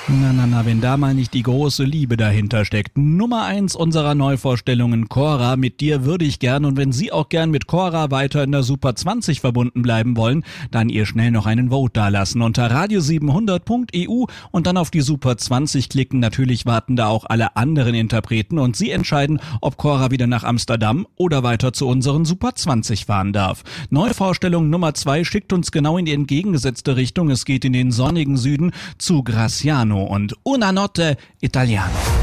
Na, wenn da mal nicht die große Liebe dahinter steckt. Nummer 1 unserer Neuvorstellungen, Cora, mit dir würde ich gern. Und wenn Sie auch gern mit Cora weiter in der Super 20 verbunden bleiben wollen, dann ihr schnell noch einen Vote dalassen unter radio700.eu und dann auf die Super 20 klicken. Natürlich warten da auch alle anderen Interpreten und Sie entscheiden, ob Cora wieder nach Amsterdam oder weiter zu unseren Super 20 fahren darf. Neuvorstellung Nummer 2 schickt uns genau in die entgegengesetzte Richtung. Es geht in den sonnigen Süden zu Graciano und Una Notte Italiano.